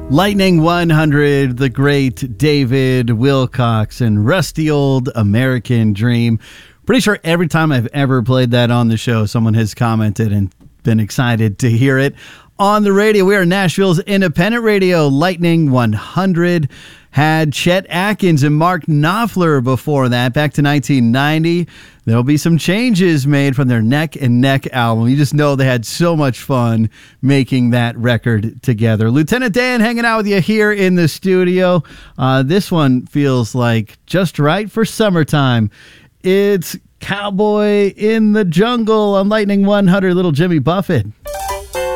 Lightning 100, the great David Wilcox and Rusty Old American Dream. Pretty sure every time I've ever played that on the show, someone has commented and been excited to hear it on the radio. We are Nashville's independent radio. Lightning 100 had Chet Atkins and Mark Knopfler before that, back to 1990. There'll be some changes made from their Neck and Neck album. You just know they had so much fun making that record together. Lieutenant Dan hanging out with you here in the studio. This one feels like just right for summertime. It's Cowboy in the Jungle on Lightning 100, little Jimmy Buffett.